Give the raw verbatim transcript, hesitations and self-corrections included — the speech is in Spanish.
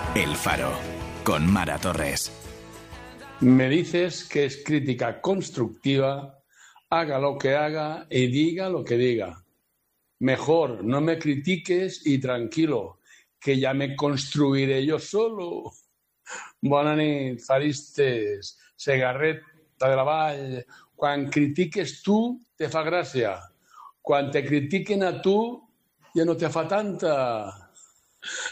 El Faro, con Mara Torres. Me dices que es crítica constructiva, haga lo que haga y diga lo que diga. Mejor no me critiques i tranquilo, que ja me construiré yo solo. Bona nit, faristes, Segarreta de la Vall. Quan critiques tu, te fa gràcia. Quan te critiquen a tu, ja no te fa tanta.